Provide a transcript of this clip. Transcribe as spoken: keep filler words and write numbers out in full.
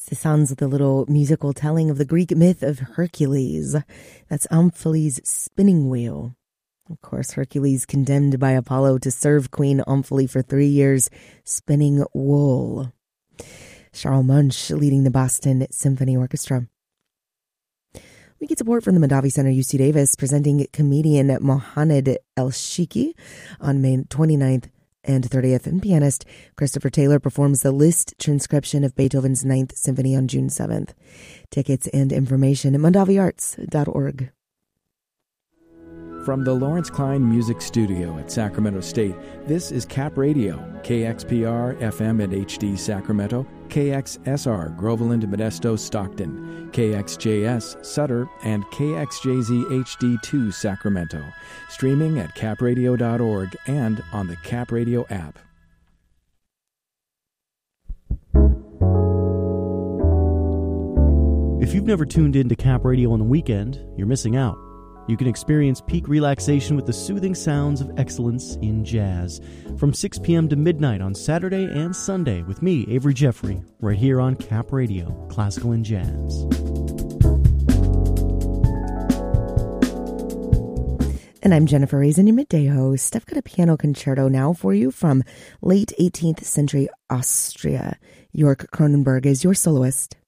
the sounds of the little musical telling of the Greek myth of Hercules. That's Omphale's spinning wheel. Of course, Hercules condemned by Apollo to serve Queen Omphale for three years, spinning wool. Charles Munch leading the Boston Symphony Orchestra. We get support from the Mondavi Center U C Davis, presenting comedian Mohanad El-Shiki on May twenty-ninth and thirtieth, and pianist Christopher Taylor performs the Liszt transcription of Beethoven's Ninth Symphony on June seventh. Tickets and information at mondavi arts dot org. From the Lawrence Klein Music Studio at Sacramento State, this is Cap Radio, K X P R F M at H D Sacramento, K X S R Groveland, Modesto, Stockton, K X J S Sutter, and K X J Z H D two Sacramento. Streaming at cap radio dot org and on the Cap Radio app. If you've never tuned in to Cap Radio on the weekend, you're missing out. You can experience peak relaxation with the soothing sounds of excellence in jazz from six p.m. to midnight on Saturday and Sunday with me, Avery Jeffrey, right here on Cap Radio, Classical and Jazz. And I'm Jennifer Raisin, your midday host. I've got a piano concerto now for you from late eighteenth century Austria. York Cronenberg is your soloist.